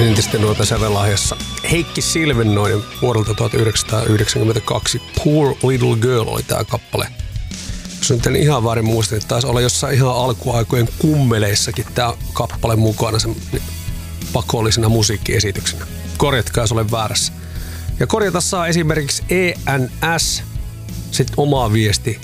entisten nuorten sävellahjassa. Heikki Silvennoinen vuodelta 1992. Poor Little Girl oli tää kappale. Jos nyt en ihan väärin muista, että taisi olla jossain ihan alkuaikojen kummeleissakin tää kappale mukana sen pakollisena musiikkiesityksenä. Korjatkaa, jos olen väärässä. Ja korjata saa esimerkiksi ENS, sitten oma viesti